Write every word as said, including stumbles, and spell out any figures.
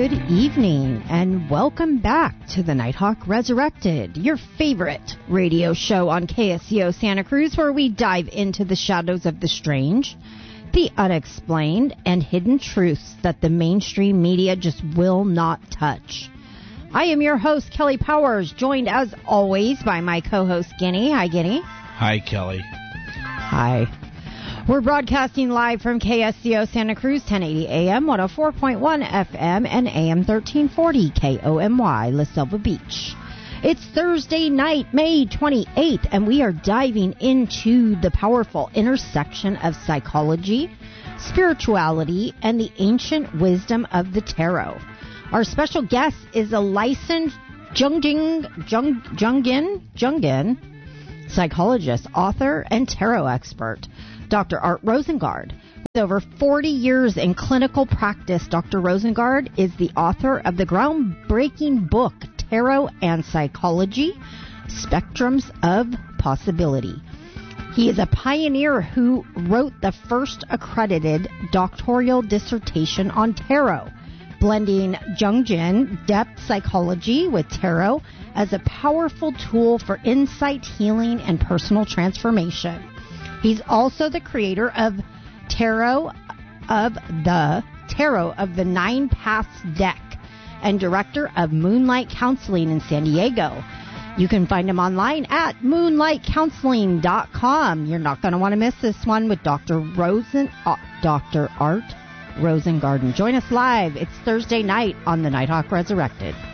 Good evening, and welcome back to the Nighthawk Resurrected, your favorite radio show on K S C O Santa Cruz, where we dive into the shadows of the strange, the unexplained, and hidden truths that the mainstream media just will not touch. I am your host, Kelly Powers, joined as always by my co-host, Guinea. Hi, Guinea. Hi, Kelly. Hi. We're broadcasting live from K S C O Santa Cruz, ten eighty A M, one oh four point one F M, and A M thirteen forty K O M Y, La Selva Beach. It's Thursday night, May twenty-eighth, and we are diving into the powerful intersection of psychology, spirituality, and the ancient wisdom of the tarot. Our special guest is a licensed Jungjing, Jung, Jungin, Jungin psychologist, author, and tarot expert, Doctor Art Rosengard. With over forty years in clinical practice, Doctor Rosengard is the author of the groundbreaking book, Tarot and Psychology, Spectrums of Possibility. He is a pioneer who wrote the first accredited doctoral dissertation on tarot, blending Jungian depth psychology with tarot as a powerful tool for insight, healing, and personal transformation. He's also the creator of Tarot of the Tarot of the Nine Paths deck and director of Moonlight Counseling in San Diego. You can find him online at moonlight counseling dot com. You're not going to want to miss this one with Doctor Rosen, uh, Doctor Art Rosengarden. Join us live. It's Thursday night on the Nighthawk Resurrected.